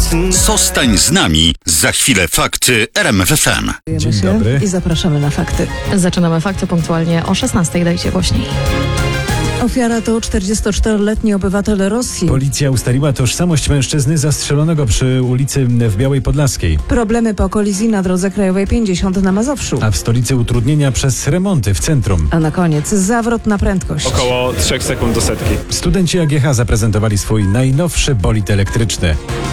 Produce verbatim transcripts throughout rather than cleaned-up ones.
Zostań z nami. Za chwilę fakty R M F F M. Dzień się dobry. I zapraszamy na fakty. Zaczynamy fakty punktualnie o szesnastej. Dajcie głośniej. Ofiara to czterdziestoczteroletni obywatel Rosji. Policja ustaliła tożsamość mężczyzny zastrzelonego przy ulicy w Białej Podlaskiej. Problemy po kolizji na drodze krajowej pięćdziesiąt na Mazowszu. A w stolicy utrudnienia przez remonty w centrum. A na koniec zawrot na prędkość. Około trzech sekund do setki. Studenci A G H zaprezentowali swój najnowszy bolid elektryczny.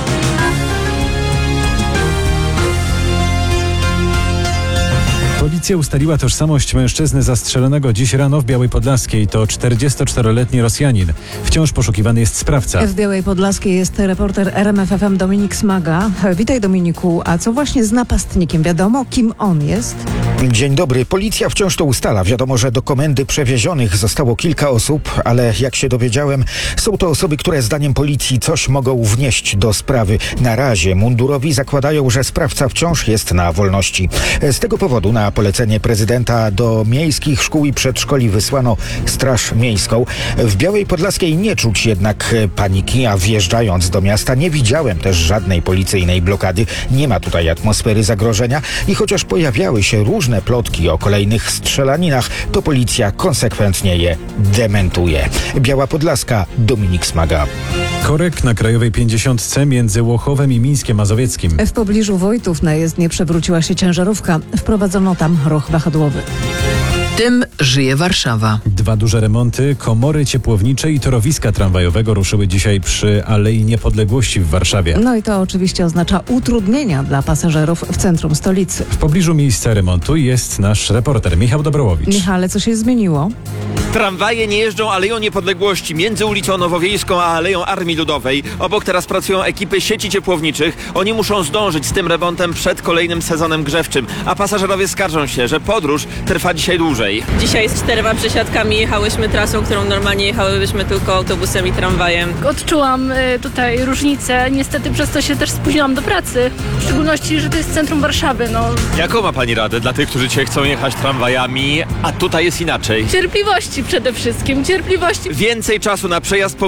Policja ustaliła tożsamość mężczyzny zastrzelonego dziś rano w Białej Podlaskiej. To czterdziestoczteroletni Rosjanin. Wciąż poszukiwany jest sprawca. W Białej Podlaskiej jest reporter R M F F M Dominik Smaga. Witaj, Dominiku. A co właśnie z napastnikiem? Wiadomo, kim on jest? Dzień dobry. Policja wciąż to ustala. Wiadomo, że do komendy przewiezionych zostało kilka osób, ale jak się dowiedziałem, są to osoby, które zdaniem policji coś mogą wnieść do sprawy. Na razie mundurowi zakładają, że sprawca wciąż jest na wolności. Z tego powodu na polecenie prezydenta do miejskich szkół i przedszkoli wysłano Straż Miejską. W Białej Podlaskiej nie czuć jednak paniki, a wjeżdżając do miasta nie widziałem też żadnej policyjnej blokady. Nie ma tutaj atmosfery zagrożenia i chociaż pojawiały się różne plotki o kolejnych strzelaninach, to policja konsekwentnie je dementuje. Biała Podlaska, Dominik Smaga. Korek na krajowej pięćdziesiątce między Łochowem i Mińskiem Mazowieckim. W pobliżu Wojtów na jezdnię przewróciła się ciężarówka. Wprowadzono tam ruch wahadłowy. Tym żyje Warszawa. Dwa duże remonty, komory ciepłownicze i torowiska tramwajowego ruszyły dzisiaj przy Alei Niepodległości w Warszawie. No i to oczywiście oznacza utrudnienia dla pasażerów w centrum stolicy. W pobliżu miejsca remontu jest nasz reporter Michał Dobrołowicz. Michale, co się zmieniło? Tramwaje nie jeżdżą Aleją Niepodległości między ulicą Nowowiejską a Aleją Armii Ludowej. Obok teraz pracują ekipy sieci ciepłowniczych. Oni muszą zdążyć z tym remontem przed kolejnym sezonem grzewczym. A pasażerowie skarżą się, że podróż trwa dzisiaj dłużej. Dzisiaj z czterema przesiadkami jechałyśmy trasą, którą normalnie jechałybyśmy tylko autobusem i tramwajem. Odczułam y, tutaj różnicę. Niestety przez to się też spóźniłam do pracy. W szczególności, że to jest centrum Warszawy. No. Jaką ma pani radę dla tych, którzy dzisiaj chcą jechać tramwajami, a tutaj jest inaczej? Cierpliwości przede wszystkim. Cierpliwości. Więcej czasu na przejazd po